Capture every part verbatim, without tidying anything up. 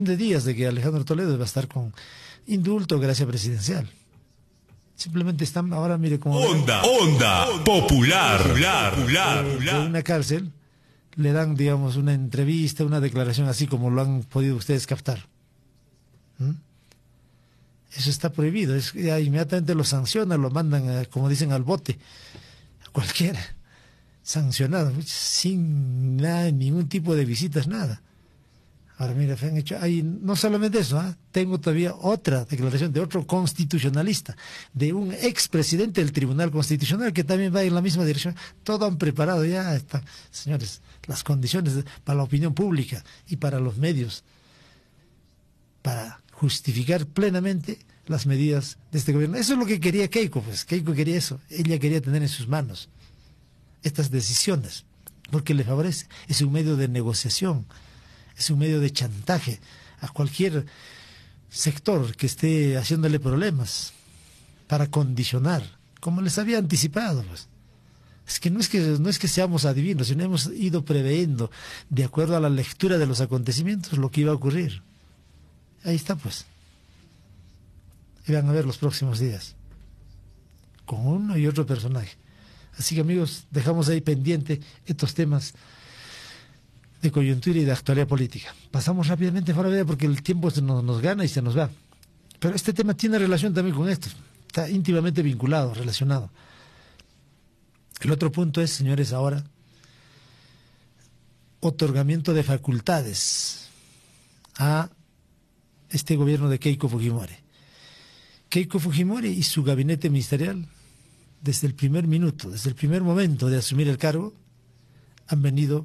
de días de que Alejandro Toledo va a estar con indulto o gracia presidencial. Simplemente están ahora, mire cómo... Onda, onda, popular, popular, popular, En popular. una cárcel le dan, digamos, una entrevista, una declaración así como lo han podido ustedes captar. ¿Mm? Eso está prohibido, es, ya inmediatamente lo sancionan, lo mandan, a, como dicen, al bote, a cualquiera, sancionado, sin nada, ningún tipo de visitas, nada. Ahora mira, han hecho, hay, no solamente eso, ¿eh? Tengo todavía otra declaración de otro constitucionalista, de un expresidente del Tribunal Constitucional que también va en la misma dirección. Todo han preparado ya, está, señores, las condiciones de, para la opinión pública y para los medios, para justificar plenamente las medidas de este gobierno. Eso es lo que quería Keiko, pues Keiko quería eso, ella quería tener en sus manos estas decisiones, porque le favorece, es un medio de negociación, es un medio de chantaje a cualquier sector que esté haciéndole problemas para condicionar, como les había anticipado, pues. Es que no es que no es que seamos adivinos, sino hemos ido preveyendo, de acuerdo a la lectura de los acontecimientos, lo que iba a ocurrir. Ahí está, pues. Y van a ver los próximos días, con uno y otro personaje. Así que, amigos, dejamos ahí pendiente estos temas de coyuntura y de actualidad política. Pasamos rápidamente fuera de porque el tiempo se nos, nos gana y se nos va. Pero este tema tiene relación también con esto. Está íntimamente vinculado, relacionado. El otro punto es, señores, ahora, otorgamiento de facultades a este gobierno de Keiko Fujimori. Keiko Fujimori y su gabinete ministerial, desde el primer minuto, desde el primer momento de asumir el cargo, han venido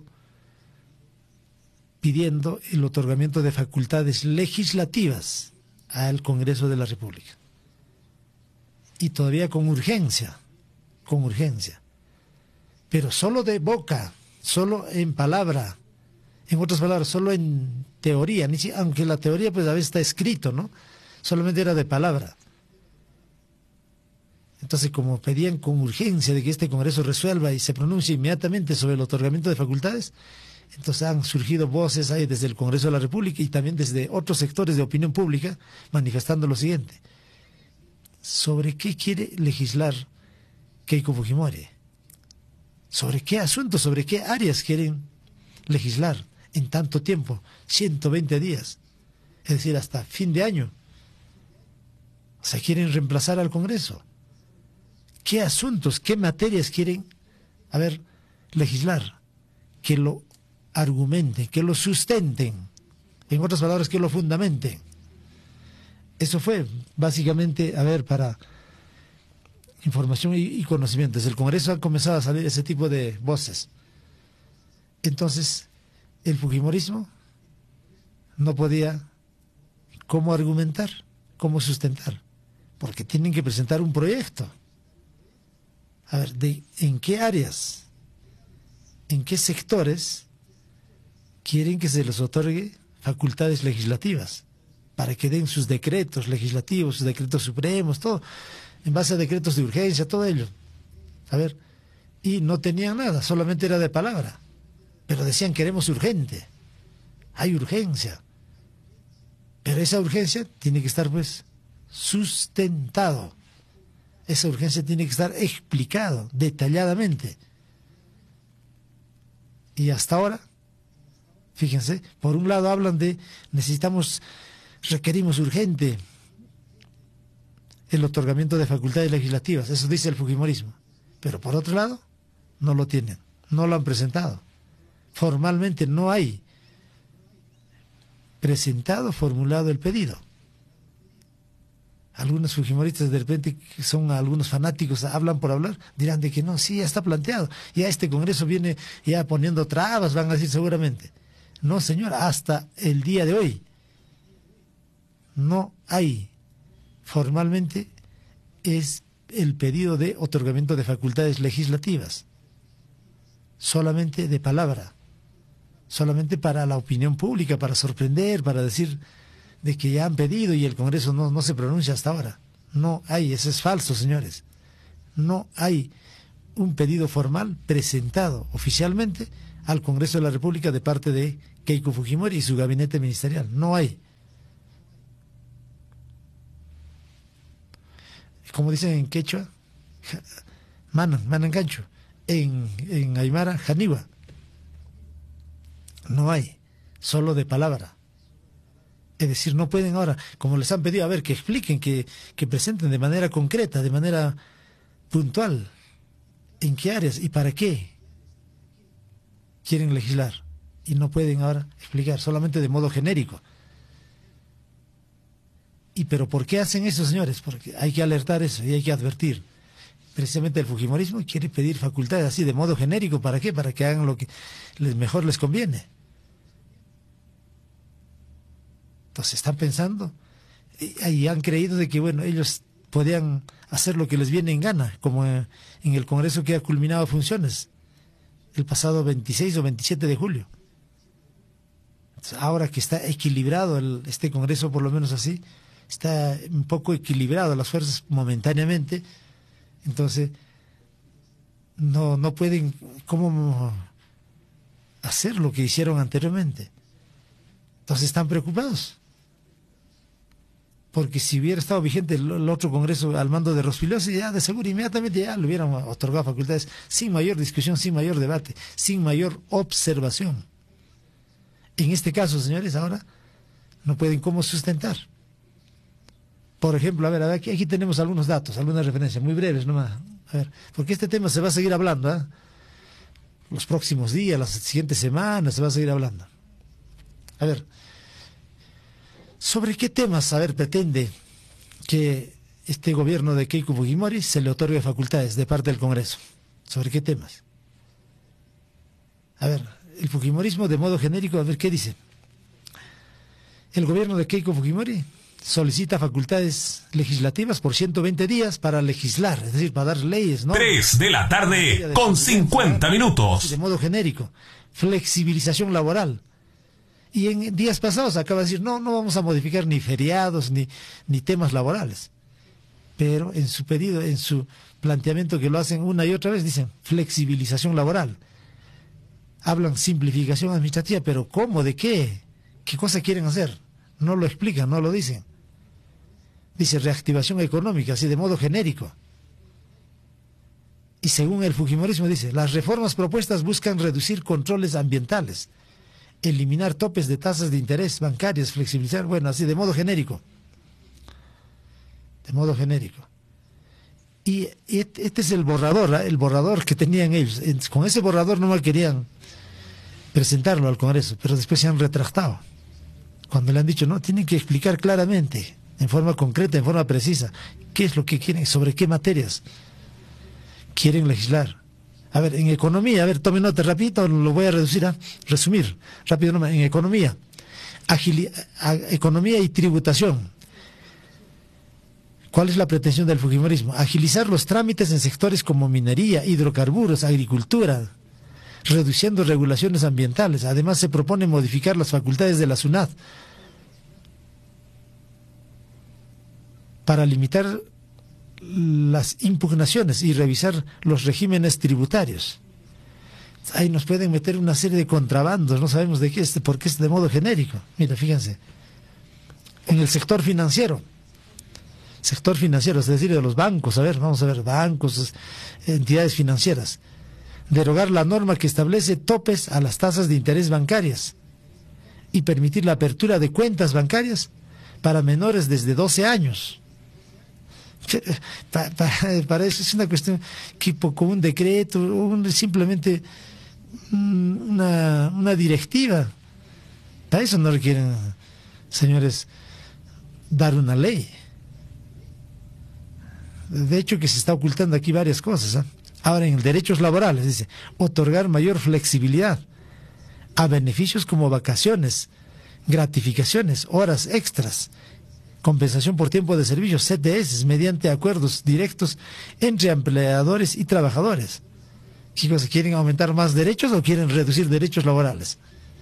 pidiendo el otorgamiento de facultades legislativas al Congreso de la República. Y todavía con urgencia, con urgencia. Pero solo de boca, solo en palabra, en otras palabras, solo en teoría, ni si, aunque la teoría pues a veces está escrito, ¿no? Solamente era de palabra. Entonces, como pedían con urgencia de que este Congreso resuelva y se pronuncie inmediatamente sobre el otorgamiento de facultades, entonces han surgido voces ahí desde el Congreso de la República y también desde otros sectores de opinión pública manifestando lo siguiente. ¿Sobre qué quiere legislar Keiko Fujimori? ¿Sobre qué asuntos, sobre qué áreas quieren legislar en tanto tiempo? ciento veinte días. Es decir, hasta fin de año. O sea, quieren reemplazar al Congreso. ¿Qué asuntos, qué materias quieren, a ver, legislar? Que lo argumenten, que lo sustenten, en otras palabras, que lo fundamenten. Eso fue básicamente, a ver, para información y, y conocimiento. Desde el Congreso ha comenzado a salir ese tipo de voces. Entonces, el fujimorismo no podía cómo argumentar, cómo sustentar, porque tienen que presentar un proyecto. A ver, de, ¿en qué áreas, en qué sectores quieren que se les otorgue facultades legislativas para que den sus decretos legislativos, sus decretos supremos, todo, en base a decretos de urgencia, todo ello? A ver, y no tenían nada, solamente era de palabra, pero decían queremos urgente, hay urgencia, pero esa urgencia tiene que estar pues sustentado, esa urgencia tiene que estar explicado detalladamente. Y hasta ahora, fíjense, por un lado hablan de necesitamos, requerimos urgente el otorgamiento de facultades legislativas, eso dice el fujimorismo, pero por otro lado no lo tienen, no lo han presentado, formalmente no hay presentado, formulado el pedido. Algunos fujimoristas de repente, que son algunos fanáticos, hablan por hablar, dirán de que no, sí, ya está planteado, ya este Congreso viene ya poniendo trabas, van a decir seguramente. No, señor, hasta el día de hoy no hay formalmente es el pedido de otorgamiento de facultades legislativas, solamente de palabra, solamente para la opinión pública, para sorprender, para decir de que ya han pedido y el Congreso no, no se pronuncia hasta ahora. No hay, eso es falso, señores. No hay un pedido formal presentado oficialmente al Congreso de la República de parte de Keiko Fujimori y su gabinete ministerial. No hay. como dicen en quechua, manan, manan gancho, en, en aymara, janiwa. No hay, solo de palabra. Es decir, no pueden ahora, como les han pedido, a ver, que expliquen, que, que presenten de manera concreta, de manera puntual, en qué áreas y para qué quieren legislar. Y no pueden ahora explicar, solamente de modo genérico. ¿Y pero por qué hacen eso, señores? Porque hay que alertar eso y hay que advertir. Precisamente el fujimorismo quiere pedir facultades así de modo genérico. ¿Para qué? Para que hagan lo que les, mejor les conviene. Entonces están pensando y han creído de que, bueno, ellos podían hacer lo que les viene en gana, como en el Congreso que ha culminado funciones el pasado veintiséis o veintisiete de julio. Entonces, ahora que está equilibrado el, este Congreso, por lo menos así, está un poco equilibrado las fuerzas momentáneamente, entonces no, no pueden como hacer lo que hicieron anteriormente. Entonces están preocupados. Porque si hubiera estado vigente el, el otro Congreso al mando de Rospigliosi, ya de seguro inmediatamente ya le hubieran otorgado facultades sin mayor discusión, sin mayor debate, sin mayor observación. En este caso, señores, ahora no pueden cómo sustentar. Por ejemplo, a ver, a ver aquí, aquí tenemos algunos datos, algunas referencias, muy breves nomás. A ver, porque este tema se va a seguir hablando, ¿eh? Los próximos días, las siguientes semanas, se va a seguir hablando. A ver, ¿sobre qué temas, a ver, pretende que este gobierno de Keiko Fujimori se le otorgue facultades de parte del Congreso? ¿Sobre qué temas? A ver, el Fujimorismo de modo genérico, a ver qué dice. El gobierno de Keiko Fujimori solicita facultades legislativas por ciento veinte días para legislar, es decir, para dar leyes, ¿no? tres de la tarde con cincuenta minutos. De modo genérico. Flexibilización laboral. Y en días pasados acaba de decir, no, no vamos a modificar ni feriados ni, ni temas laborales. Pero en su pedido, en su planteamiento que lo hacen una y otra vez, dicen flexibilización laboral. Hablan simplificación administrativa, pero ¿cómo? ¿De qué? ¿Qué cosa quieren hacer? No lo explican, no lo dicen. Dice reactivación económica, así de modo genérico. Y según el fujimorismo dice, las reformas propuestas buscan reducir controles ambientales, eliminar topes de tasas de interés bancarias, flexibilizar, bueno, así de modo genérico. De modo genérico. Y este es el borrador, ¿eh? El borrador que tenían ellos. Con ese borrador no querían presentarlo al Congreso, pero después se han retractado. Cuando le han dicho, no, tienen que explicar claramente, en forma concreta, en forma precisa, qué es lo que quieren, sobre qué materias quieren legislar. A ver, en economía, a ver, tome nota rapidito, lo voy a reducir, a resumir, rápido nomás. En economía, agili a, economía y tributación. ¿Cuál es la pretensión del fujimorismo? Agilizar los trámites en sectores como minería, hidrocarburos, agricultura, reduciendo regulaciones ambientales. Además, se propone modificar las facultades de la SUNAT para limitar las impugnaciones y revisar los regímenes tributarios. Ahí nos pueden meter una serie de contrabandos, no sabemos de qué es, porque es de modo genérico. Mira, fíjense, en el sector financiero, sector financiero, es decir, de los bancos, a ver, vamos a ver, bancos, entidades financieras, derogar la norma que establece topes a las tasas de interés bancarias y permitir la apertura de cuentas bancarias para menores desde doce años. Para, para, para eso es una cuestión que con un decreto, un, simplemente una, una directiva. Para eso no requieren, señores, dar una ley. De hecho que se está ocultando aquí varias cosas, ¿eh? Ahora en derechos laborales dice, otorgar mayor flexibilidad a beneficios como vacaciones, gratificaciones, horas extras, compensación por tiempo de servicio, C T S, mediante acuerdos directos entre empleadores y trabajadores. ¿Qué cosa? ¿Quieren aumentar más derechos o quieren reducir derechos laborales?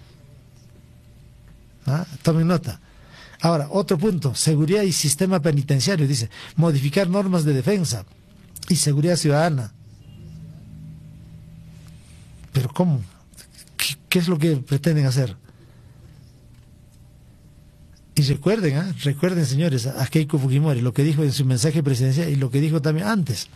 ¿Ah? Tomen nota. Ahora, otro punto, seguridad y sistema penitenciario, dice, modificar normas de defensa y seguridad ciudadana. ¿Pero cómo? ¿Qué, qué es lo que pretenden hacer? Y recuerden, ¿eh? recuerden señores, a Keiko Fujimori, lo que dijo en su mensaje presidencial y lo que dijo también antes.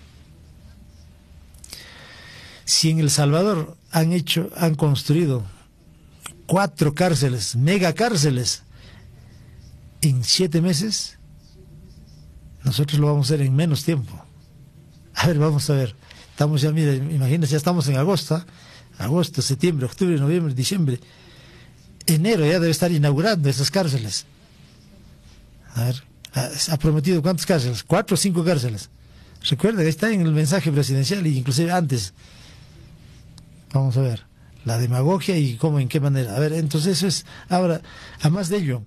Si en El Salvador han hecho, han construido cuatro cárceles, mega cárceles, en siete meses, nosotros lo vamos a hacer en menos tiempo. A ver, vamos a ver. Estamos ya, mire, imagínense, ya estamos en agosto, ¿eh? agosto, septiembre, octubre, noviembre, diciembre. Enero ya debe estar inaugurando esas cárceles. A ver, ha prometido ¿cuántas cárceles? Cuatro o cinco cárceles. Recuerda que está en el mensaje presidencial y inclusive antes. Vamos a ver, la demagogia y cómo, en qué manera. A ver, entonces eso es, ahora, además de ello,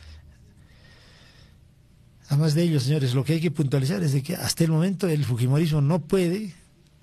además de ello, señores, lo que hay que puntualizar es de que hasta el momento el fujimorismo no puede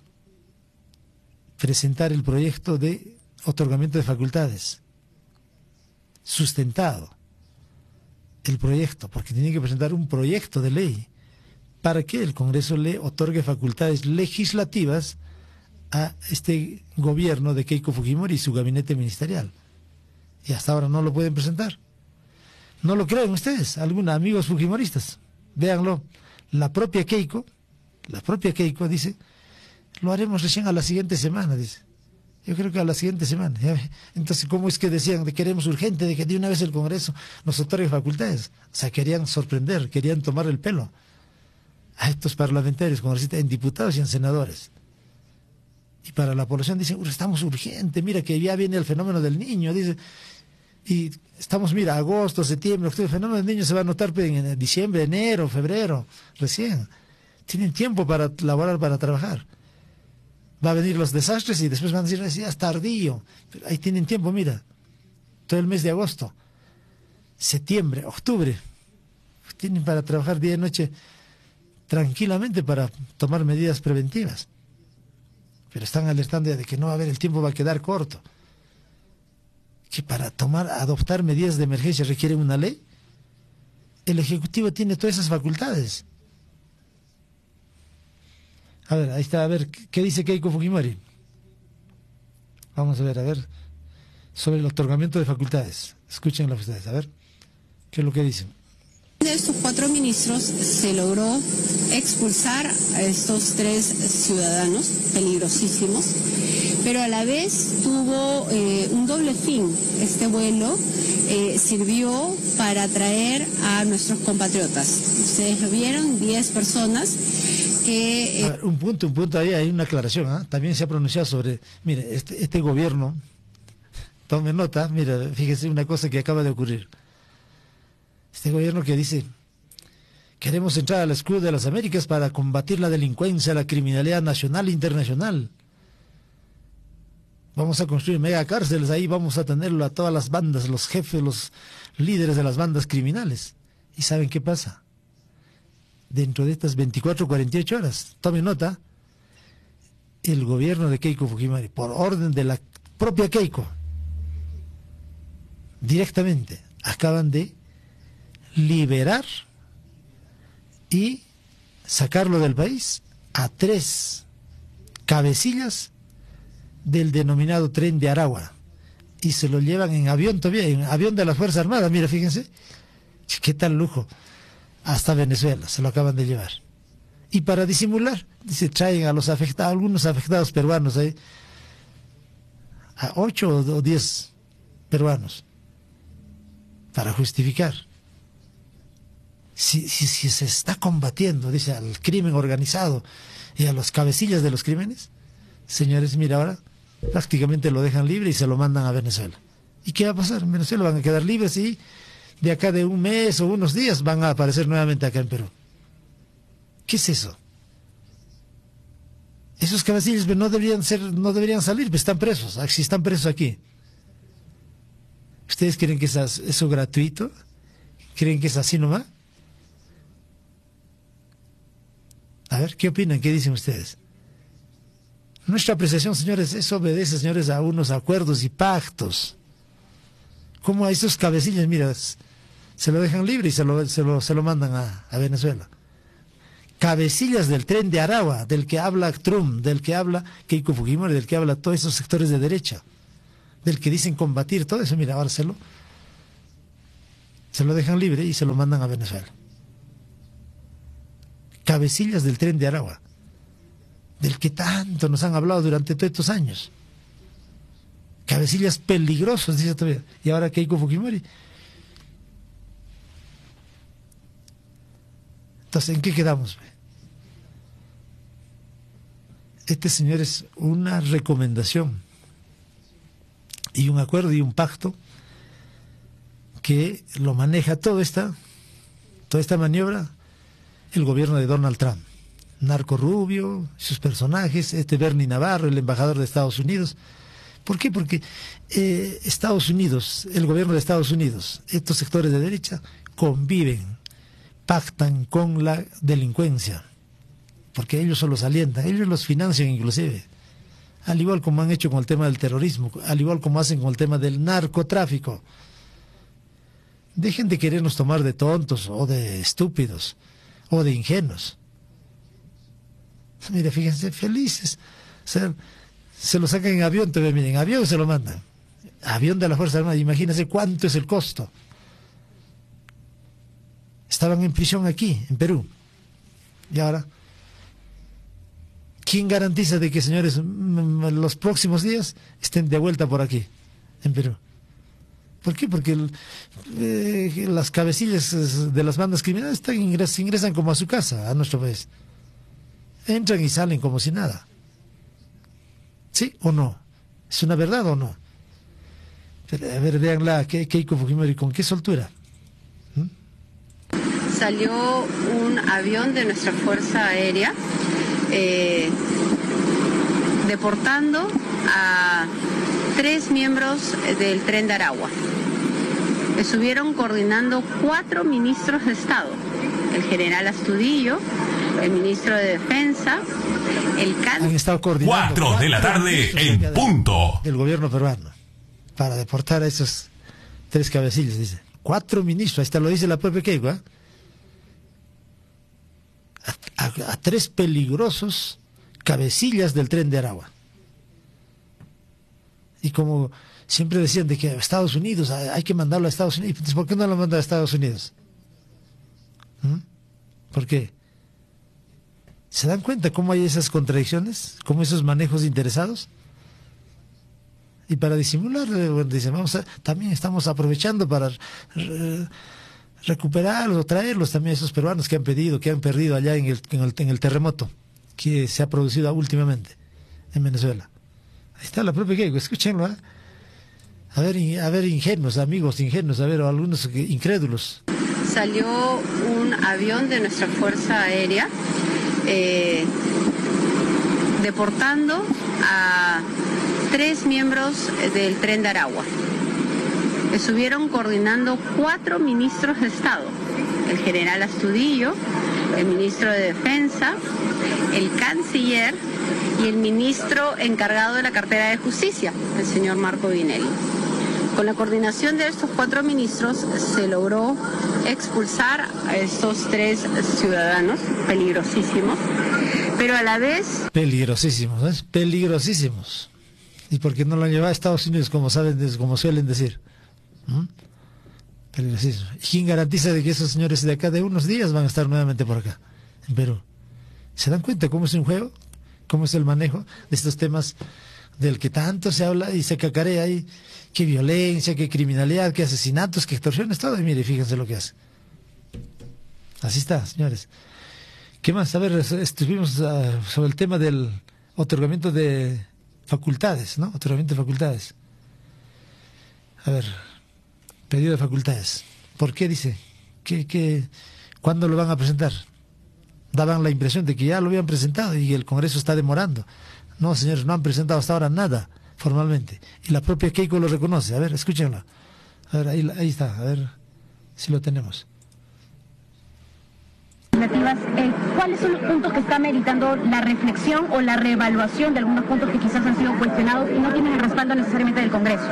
presentar el proyecto de otorgamiento de facultades sustentado, el proyecto, porque tiene que presentar un proyecto de ley para que el Congreso le otorgue facultades legislativas a este gobierno de Keiko Fujimori y su gabinete ministerial. Y hasta ahora no lo pueden presentar. ¿No lo creen ustedes? Algunos amigos fujimoristas, véanlo. La propia Keiko, la propia Keiko dice, lo haremos recién a la siguiente semana, dice. Yo creo que a la siguiente semana. Entonces, ¿cómo es que decían de queremos urgente de que de una vez el Congreso nos otorgue facultades? O sea, querían sorprender, querían tomar el pelo a estos parlamentarios, congresistas, en diputados y en senadores. Y para la población dicen, estamos urgentes, mira que ya viene el fenómeno del niño, dice, y estamos, mira, agosto, septiembre, octubre, el fenómeno del niño se va a notar en diciembre, enero, febrero, recién. Tienen tiempo para laborar, para trabajar. Va a venir los desastres y después van a decir, ya es tardío. Pero ahí tienen tiempo, mira. Todo el mes de agosto, septiembre, octubre. Tienen para trabajar día y noche tranquilamente para tomar medidas preventivas. Pero están alertando de que no va a haber, el tiempo va a quedar corto. Que para tomar, adoptar medidas de emergencia requiere una ley. El Ejecutivo tiene todas esas facultades. A ver, ahí está, a ver, ¿qué dice Keiko Fujimori? Vamos a ver, a ver, sobre el otorgamiento de facultades. Escúchenlo ustedes, a ver, ¿qué es lo que dicen? De estos cuatro ministros se logró expulsar a estos tres ciudadanos peligrosísimos, pero a la vez tuvo eh, un doble fin. Este vuelo eh, sirvió para atraer a nuestros compatriotas. Ustedes lo vieron, diez personas. Que, eh... a ver, un punto, un punto ahí, hay una aclaración, ¿eh? También se ha pronunciado sobre, mire, este, este gobierno, tome nota, mira, fíjese una cosa que acaba de ocurrir. Este gobierno que dice, queremos entrar al escudo de las Américas para combatir la delincuencia, la criminalidad nacional e internacional. Vamos a construir mega cárceles, ahí vamos a tenerlo a todas las bandas, los jefes, los líderes de las bandas criminales. ¿Y saben qué pasa? Dentro de estas veinticuatro, cuarenta y ocho horas, tomen nota, el gobierno de Keiko Fujimori, por orden de la propia Keiko, directamente acaban de liberar y sacarlo del país a tres cabecillas del denominado tren de Aragua y se lo llevan en avión todavía, en avión de las Fuerzas Armadas. Mira, fíjense, qué tal lujo, hasta Venezuela se lo acaban de llevar. Y para disimular, dice, traen a los afectados, algunos afectados peruanos ahí, a ocho o diez peruanos, para justificar. Si, si, si se está combatiendo, dice, al crimen organizado y a los cabecillas de los crímenes, señores, mira, ahora prácticamente lo dejan libre y se lo mandan a Venezuela. ¿Y qué va a pasar? En Venezuela van a quedar libres y de acá de un mes o unos días van a aparecer nuevamente acá en Perú. ¿Qué es eso? Esos cabecillas no deberían ser, no deberían salir, pues están presos, si están presos aquí. ¿Ustedes creen que es eso gratuito? ¿Creen que es así nomás? A ver, ¿qué opinan? ¿Qué dicen ustedes? Nuestra apreciación, señores, eso obedece, señores, a unos acuerdos y pactos. Como a esos cabecillas, mira, se lo dejan libre y se lo, se lo, se lo mandan a, a Venezuela. Cabecillas del tren de Aragua, del que habla Trump, del que habla Keiko Fujimori, del que habla todos esos sectores de derecha, del que dicen combatir todo eso, mira, ahora se lo, Se lo dejan libre y se lo mandan a Venezuela. Cabecillas del Tren de Aragua, del que tanto nos han hablado durante todos estos años. Cabecillas peligrosos, dice todavía. Y ahora Keiko Fujimori. Entonces, ¿en qué quedamos? Este, señor, es una recomendación y un acuerdo y un pacto que lo maneja toda esta, toda esta maniobra el gobierno de Donald Trump. Narco Rubio, sus personajes, este Bernie Navarro, el embajador de Estados Unidos. ¿Por qué? Porque eh, Estados Unidos, el gobierno de Estados Unidos, estos sectores de derecha conviven, pactan con la delincuencia, porque ellos solo los alientan, ellos los financian inclusive, al igual como han hecho con el tema del terrorismo, al igual como hacen con el tema del narcotráfico. Dejen de querernos tomar de tontos o de estúpidos o de ingenuos. Mire, fíjense, felices. O sea, se lo sacan en avión, todavía, miren, en avión se lo mandan. Avión de la Fuerza Armada, imagínense cuánto es el costo. Estaban en prisión aquí, en Perú. Y ahora, ¿quién garantiza de que, señores, los próximos días estén de vuelta por aquí, en Perú? ¿Por qué? Porque el, eh, las cabecillas de las bandas criminales están, ingres, ingresan como a su casa, a nuestro país. Entran y salen como si nada. ¿Sí o no? ¿Es una verdad o no? Pero, a ver, véanla, Keiko Fujimori, ¿con qué soltura? ¿Mm? Salió un avión de nuestra Fuerza Aérea eh, deportando a tres miembros del Tren de Aragua. Estuvieron coordinando cuatro ministros de Estado: el general Astudillo, el ministro de Defensa, el can... Han estado coordinando cuatro de la tarde en punto del gobierno peruano para deportar a esos tres cabecillas, dice. Cuatro ministros, ahí está, lo dice la propia Keiko, ¿eh? a, a, a tres peligrosos cabecillas del Tren de Aragua. Y como siempre decían de que Estados Unidos, hay que mandarlo a Estados Unidos, entonces ¿por qué no lo mandan a Estados Unidos? ¿Mm? ¿Por qué? ¿Se dan cuenta cómo hay esas contradicciones? ¿Cómo esos manejos interesados? Y para disimular, bueno, dicen, vamos a, también estamos aprovechando para re, recuperarlos o traerlos también esos peruanos que han pedido, que han perdido allá en el, en el, en el terremoto que se ha producido últimamente en Venezuela. Ahí está la propia Keiko, escúchenlo, ¿eh? A ver, a ver, ingenuos, amigos ingenuos, a ver, algunos incrédulos. Salió un avión de nuestra Fuerza Aérea eh, deportando a tres miembros del Tren de Aragua. Estuvieron coordinando cuatro ministros de Estado: el general Astudillo, el ministro de Defensa, el canciller y el ministro encargado de la cartera de Justicia, el señor Marco Vinelli. Con la coordinación de estos cuatro ministros se logró expulsar a estos tres ciudadanos peligrosísimos, pero a la vez... Peligrosísimos, ¿eh? Peligrosísimos. ¿Y por qué no lo han llevado a Estados Unidos, como saben, como suelen decir? ¿Mm? Peligrosísimos. ¿Y quién garantiza de que esos señores de acá de unos días van a estar nuevamente por acá, en Perú? ¿Se dan cuenta cómo es un juego? ¿Cómo es el manejo de estos temas del que tanto se habla y se cacarea ahí? Qué violencia, qué criminalidad, qué asesinatos, qué extorsiones, todo. Y mire, fíjense lo que hace. Así está, señores. ¿Qué más? A ver, estuvimos uh, sobre el tema del otorgamiento de facultades, ¿no? Otorgamiento de facultades. A ver, pedido de facultades. ¿Por qué dice? ¿Qué, qué, ¿Cuándo lo van a presentar? Daban la impresión de que ya lo habían presentado y el Congreso está demorando. No, señores, no han presentado hasta ahora nada formalmente. Y la propia Keiko lo reconoce. A ver, escúchenlo. A ver, ahí, ahí está. A ver si lo tenemos. Eh, ¿Cuáles son los puntos que está meritando la reflexión o la reevaluación de algunos puntos que quizás han sido cuestionados y no tienen el respaldo necesariamente del Congreso?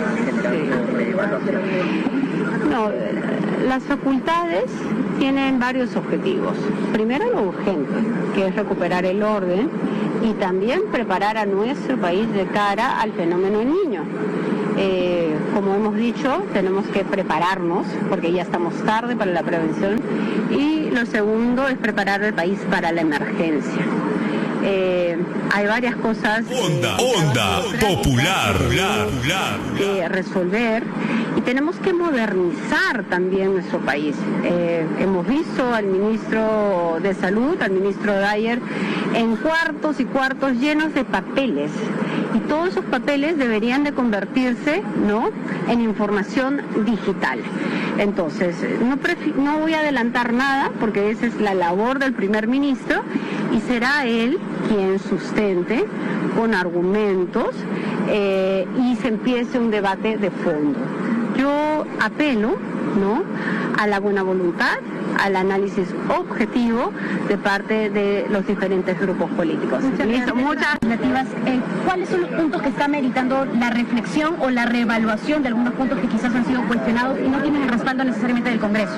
No, las facultades tienen varios objetivos. Primero, lo urgente, que es recuperar el orden y también preparar a nuestro país de cara al fenómeno del Niño. Eh, como hemos dicho, tenemos que prepararnos, porque ya estamos tarde para la prevención, y lo segundo es preparar el país para la emergencia. Eh, hay varias cosas Onda, eh, onda popular, que resolver, y tenemos que modernizar también nuestro país. Eh, hemos visto al ministro de Salud, al ministro Dyer, en cuartos y cuartos llenos de papeles, y todos esos papeles deberían de convertirse, ¿no?, en información digital. Entonces, no, no voy a adelantar nada, porque esa es la labor del primer ministro, y será él quien sustente con argumentos eh, y se empiece un debate de fondo. Yo apelo, ¿no?, a la buena voluntad, al análisis objetivo de parte de los diferentes grupos políticos. Muchas gracias. Muchas legislativas. Eh, ¿Cuáles son los puntos que están meritando la reflexión o la reevaluación de algunos puntos que quizás han sido cuestionados y no tienen el respaldo necesariamente del Congreso?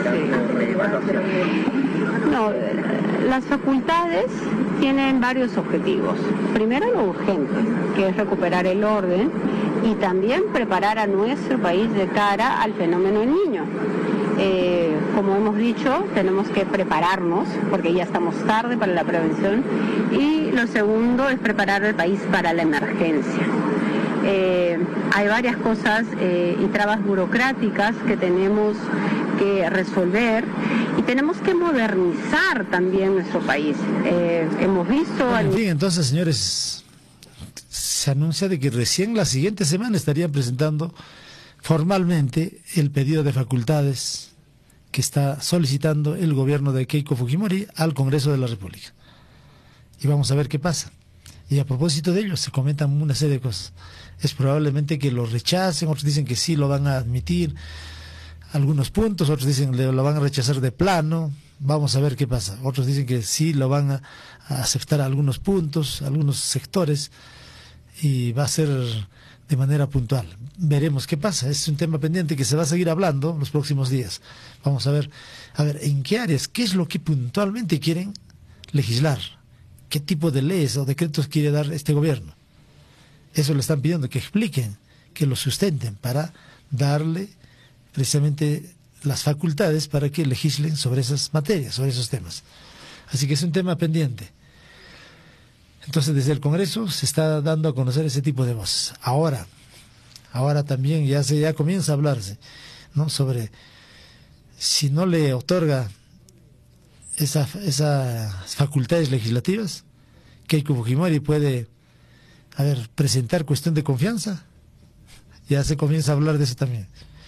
No, las facultades tienen varios objetivos. Primero, lo urgente, que es recuperar el orden y también preparar a nuestro país de cara al fenómeno del Niño. Eh, como hemos dicho, tenemos que prepararnos, porque ya estamos tarde para la prevención, y lo segundo es preparar el país para la emergencia. Eh, hay varias cosas eh, y trabas burocráticas que tenemos que resolver, y tenemos que modernizar también nuestro país. Eh, hemos visto... Bueno, al... en fin, entonces, señores, se anuncia de que recién la siguiente semana estarían presentando formalmente el pedido de facultades que está solicitando el gobierno de Keiko Fujimori al Congreso de la República. Y vamos a ver qué pasa. Y a propósito de ello, se comentan una serie de cosas. Es probablemente que lo rechacen, otros dicen que sí lo van a admitir, algunos puntos, otros dicen que lo van a rechazar de plano. Vamos a ver qué pasa. Otros dicen que sí lo van a, a aceptar algunos puntos, algunos sectores, y va a ser de manera puntual. Veremos qué pasa. Es un tema pendiente que se va a seguir hablando los próximos días. Vamos a ver, a ver, en qué áreas, qué es lo que puntualmente quieren legislar, qué tipo de leyes o decretos quiere dar este gobierno. Eso le están pidiendo, que expliquen, que lo sustenten para darle precisamente las facultades para que legislen sobre esas materias, sobre esos temas. Así que es un tema pendiente. Entonces, desde el Congreso se está dando a conocer ese tipo de voces. Ahora, ahora también ya se ya comienza a hablarse, ¿no?, sobre si no le otorga esa, esas facultades legislativas, Keiko Fujimori puede, a ver, presentar cuestión de confianza. Ya se comienza a hablar de eso también.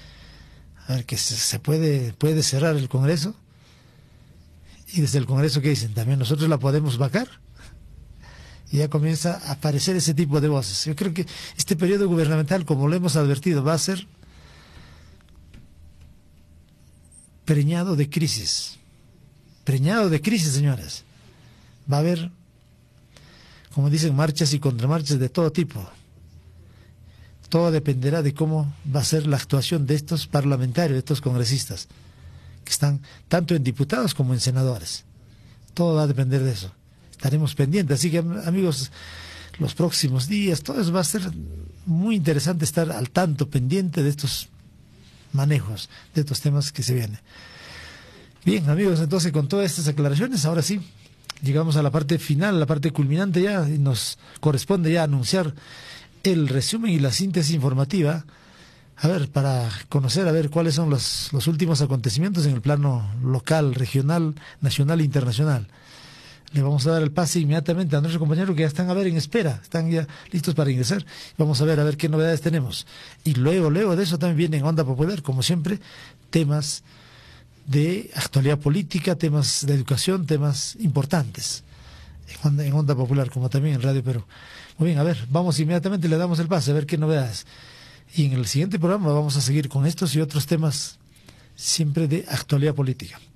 A ver, que se, se puede, puede cerrar el Congreso. Y desde el Congreso, ¿qué dicen? También nosotros la podemos vacar. Y ya comienza a aparecer ese tipo de voces. Yo creo que este periodo gubernamental, como lo hemos advertido, va a ser preñado de crisis. Preñado de crisis, señores. Va a haber, como dicen, marchas y contramarchas de todo tipo. Todo dependerá de cómo va a ser la actuación de estos parlamentarios, de estos congresistas, que están tanto en diputados como en senadores. Todo va a depender de eso. Estaremos pendientes. Así que, amigos, los próximos días, todo eso va a ser muy interesante, estar al tanto, pendiente de estos manejos, de estos temas que se vienen. Bien, amigos, entonces con todas estas aclaraciones, ahora sí, llegamos a la parte final, la parte culminante ya, y nos corresponde ya anunciar el resumen y la síntesis informativa, a ver, para conocer, a ver cuáles son los, los últimos acontecimientos en el plano local, regional, nacional e internacional. Le vamos a dar el pase inmediatamente a nuestros compañeros que ya están a ver en espera, están ya listos para ingresar. Vamos a ver a ver qué novedades tenemos. Y luego, luego de eso también viene en Onda Popular, como siempre, temas de actualidad política, temas de educación, temas importantes en Onda, en Onda Popular, como también en Radio Perú. Muy bien, a ver, vamos inmediatamente, le damos el pase a ver qué novedades. Y en el siguiente programa vamos a seguir con estos y otros temas siempre de actualidad política.